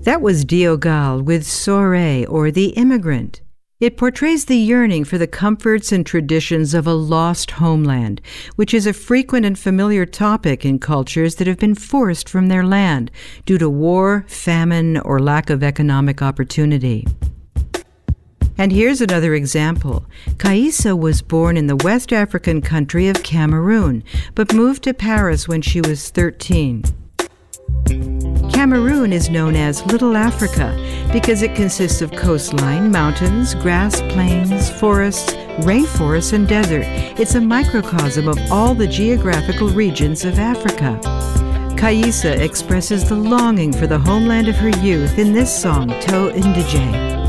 That was Diogal with Soirée, or The Immigrant. It portrays the yearning for the comforts and traditions of a lost homeland, which is a frequent and familiar topic in cultures that have been forced from their land due to war, famine, or lack of economic opportunity. And here's another example. Kaissa was born in the West African country of Cameroon, but moved to Paris when she was 13. Cameroon is known as Little Africa because it consists of coastline, mountains, grass plains, forests, rainforests, and desert. It's a microcosm of all the geographical regions of Africa. Kaissa expresses the longing for the homeland of her youth in this song, To Indije.